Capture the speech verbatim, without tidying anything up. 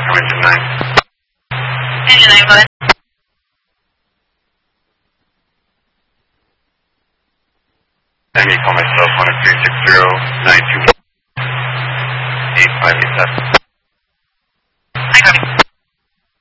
from engine nine. Engine nine, go ahead. Let me call myself on a three six zero nine two eight five eight seven.